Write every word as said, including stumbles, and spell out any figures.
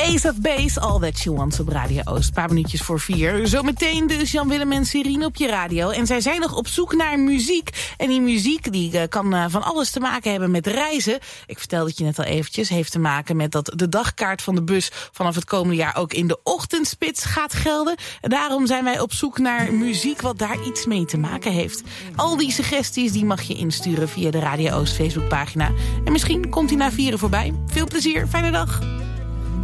Ace of Base, All That She Wants op Radio Oost. Een paar minuutjes voor vier. Zometeen dus Jan-Willem en Serine op je radio. En zij zijn nog op zoek naar muziek. En die muziek die uh, kan uh, van alles te maken hebben met reizen. Ik vertelde het je net al eventjes. Heeft te maken met dat de dagkaart van de bus vanaf het komende jaar ook in de ochtendspits gaat gelden. En daarom zijn wij op zoek naar muziek wat daar iets mee te maken heeft. Al die suggesties die mag je insturen via de Radio Oost Facebookpagina. En misschien komt hij na vieren voorbij. Veel plezier, fijne dag.